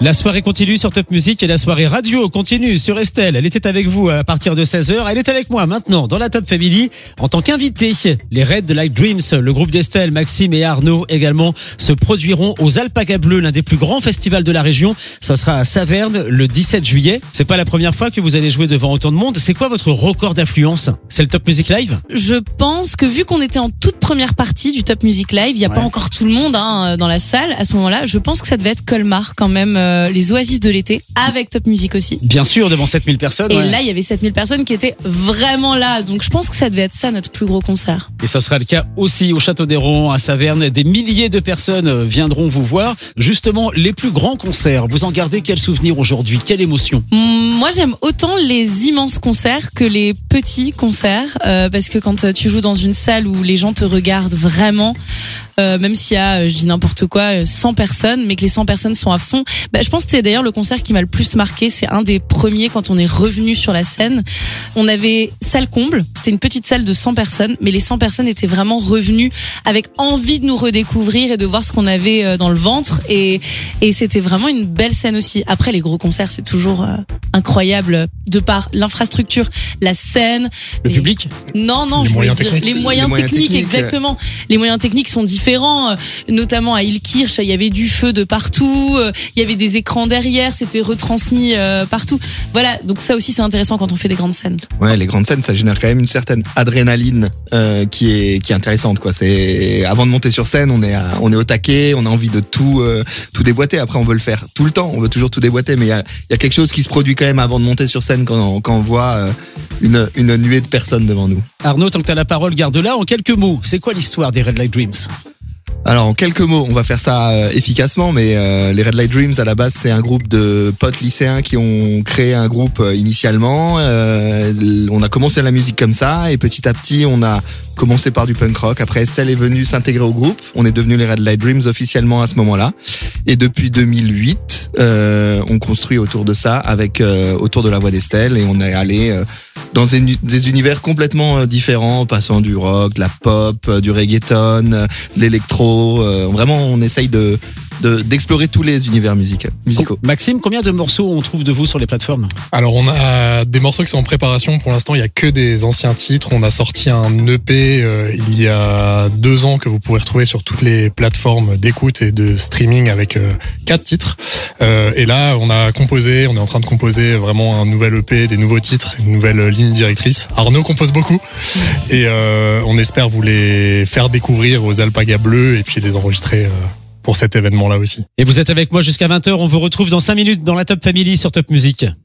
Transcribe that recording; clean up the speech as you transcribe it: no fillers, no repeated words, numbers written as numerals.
La soirée continue sur Top Music et la soirée radio continue sur Estelle. Elle était avec vous à partir de 16h. Elle est avec moi maintenant dans la Top Family en tant qu'invitée. Les Red Like Dreams, le groupe d'Estelle, Maxime et Arnaud également se produiront aux Alpagas Bleus, l'un des plus grands festivals de la région. Ça sera à Saverne le 17 juillet. C'est pas la première fois que vous allez jouer devant autant de monde. C'est quoi votre record d'affluence? C'est le Top Music Live? Je pense que vu qu'on était en toute première partie du Top Music Live, il n'y a pas encore tout le monde dans la salle à ce moment-là. Je pense que ça devait être Colmar quand même, les Oasis de l'été, avec Top Music aussi. Bien sûr, devant 7000 personnes. Et là, il y avait 7000 personnes qui étaient vraiment là. Donc je pense que ça devait être ça notre plus gros concert. Et ça sera le cas aussi au Château d'Héron, à Saverne. Des milliers de personnes viendront vous voir. Justement, les plus grands concerts, vous en gardez quel souvenir aujourd'hui? Quelle émotion? Moi, j'aime autant les immenses concerts que les petits concerts. Parce que quand tu joues dans une salle où les gens te regardent vraiment, même s'il y a, je dis n'importe quoi, 100 personnes, mais que les 100 personnes sont à fond. Je pense que c'est d'ailleurs le concert qui m'a le plus marqué. C'est un des premiers quand on est revenu sur la scène. On avait salle comble. C'était une petite salle de 100 personnes, mais les 100 personnes étaient vraiment revenues avec envie de nous redécouvrir et de voir ce qu'on avait dans le ventre. Et c'était vraiment une belle scène aussi. Après, les gros concerts, c'est toujours incroyable de par l'infrastructure, la scène. Le public? Non, je voulais dire les moyens techniques, exactement. Les moyens techniques sont différents, notamment à Ilkirch, il y avait du feu de partout, il y avait des écrans derrière, c'était retransmis partout. Voilà, donc ça aussi c'est intéressant quand on fait des grandes scènes. Ouais, les grandes scènes, ça génère quand même une certaine adrénaline qui est intéressante, quoi. C'est avant de monter sur scène, on est au taquet, on a envie de tout déboîter. Après, on veut le faire tout le temps, on veut toujours tout déboîter, mais il y a quelque chose qui se produit quand même avant de monter sur scène quand on voit une nuée de personnes devant nous. Arnaud, tant que t'as la parole, garde-la. En quelques mots, c'est quoi l'histoire des Red Like Dreams? Alors en quelques mots, on va faire ça efficacement, mais les Red Light Dreams à la base c'est un groupe de potes lycéens qui ont créé un groupe initialement. On a commencé la musique comme ça et petit à petit on a commencé par du punk rock. Après Estelle est venue s'intégrer au groupe, on est devenu les Red Light Dreams officiellement à ce moment-là. Et depuis 2008, on construit autour de ça, avec autour de la voix d'Estelle, et on est allé dans des univers complètement différents, passant du rock, de la pop, du reggaeton, de l'électro. Vraiment, on essaye d'explorer tous les univers musicaux. Maxime, combien de morceaux on trouve de vous sur les plateformes? Alors, on a des morceaux qui sont en préparation. Pour l'instant, il n'y a que des anciens titres. On a sorti un EP il y a 2 ans que vous pourrez retrouver sur toutes les plateformes d'écoute et de streaming avec 4 titres. Et là, on est en train de composer vraiment un nouvel EP, des nouveaux titres, une nouvelle ligne directrice. Arnaud compose beaucoup et on espère vous les faire découvrir aux Alpagas Bleus et puis les enregistrer pour cet événement-là aussi. Et vous êtes avec moi jusqu'à 20h. On vous retrouve dans 5 minutes dans la Top Family sur Top Music.